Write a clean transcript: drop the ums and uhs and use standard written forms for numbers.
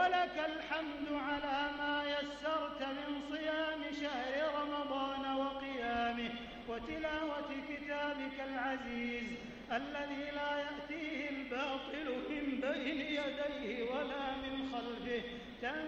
ولك الحمد على ما يسرت من صيام شهر رمضان وقيامه وتلاوة كتابك العزيز الذي لا يأتيه الباطل